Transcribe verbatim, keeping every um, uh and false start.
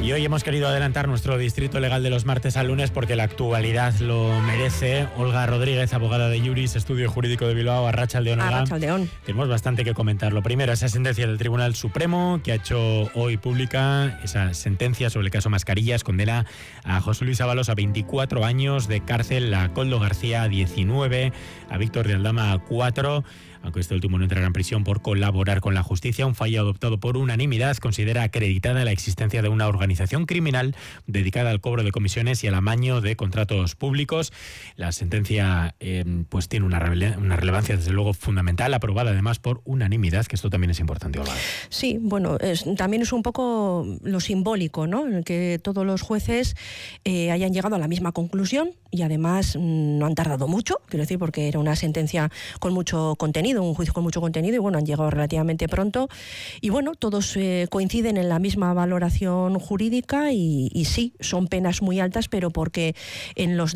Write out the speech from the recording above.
Y hoy hemos querido adelantar nuestro distrito legal de los martes al lunes porque la actualidad lo merece. Olga Rodríguez, abogada de Iuris, Estudio Jurídico de Bilbao, Arratsaldeon. Arratsaldeon. Tenemos bastante que comentar. Lo primero, esa sentencia del Tribunal Supremo que ha hecho hoy pública, esa sentencia sobre el caso Mascarillas, condena a José Luis Ábalos a veinticuatro años de cárcel, a Koldo García a diecinueve, a Víctor de Aldama a cuatro. Aunque este último no entrará en prisión por colaborar con la justicia. Un fallo adoptado por unanimidad considera acreditada la existencia de una organización criminal dedicada al cobro de comisiones y al amaño de contratos públicos. La sentencia eh, pues tiene una, rele- una relevancia desde luego fundamental, aprobada además por unanimidad, que esto también es importante, Olga. Sí, bueno, es, también es un poco lo simbólico, ¿no? En que todos los jueces eh, hayan llegado a la misma conclusión y además mmm, no han tardado mucho, quiero decir, porque era una sentencia con mucho contenido, un juicio con mucho contenido, y bueno, han llegado relativamente pronto. Y bueno, todos eh, coinciden en la misma valoración jurídica y, y sí, son penas muy altas, pero porque en los